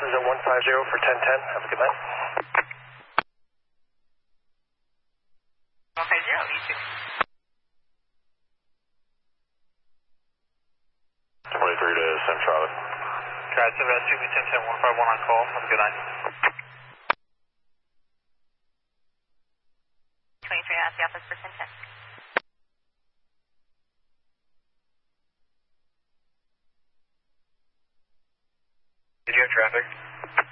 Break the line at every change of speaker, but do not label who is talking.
is at 150 for 1010. Have a good night.
150, you too.
23 to Sim Charlotte.
Guys, 1010, 151 on call. Have a good night.
23 at the office for 1010.
Did you have traffic?